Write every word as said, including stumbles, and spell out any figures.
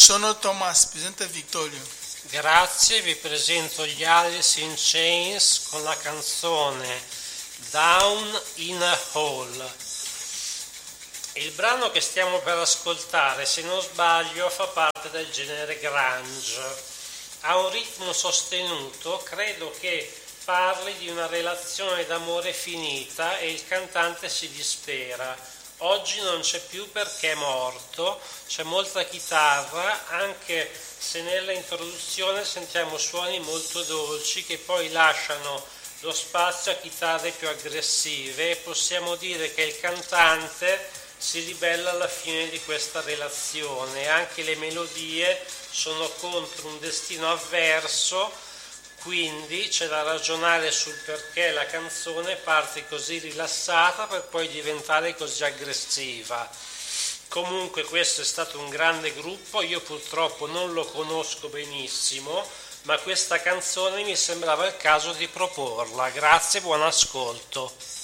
Sono Thomas, presenta Vittorio. Grazie, vi presento gli Alice in Chains con la canzone Down in a Hole. Il brano che stiamo per ascoltare, se non sbaglio, fa parte del genere grunge. Ha un ritmo sostenuto, credo che parli di una relazione d'amore finita e il cantante si dispera. Oggi non c'è più perché è morto, c'è molta chitarra, anche se nella introduzione sentiamo suoni molto dolci che poi lasciano lo spazio a chitarre più aggressive e possiamo dire che il cantante si ribella alla fine di questa relazione. Anche le melodie sono contro un destino avverso, quindi c'è da ragionare sul perché la canzone parte così rilassata per poi diventare così aggressiva. Comunque questo è stato un grande gruppo, io purtroppo non lo conosco benissimo, ma questa canzone mi sembrava il caso di proporla. Grazie, buon ascolto.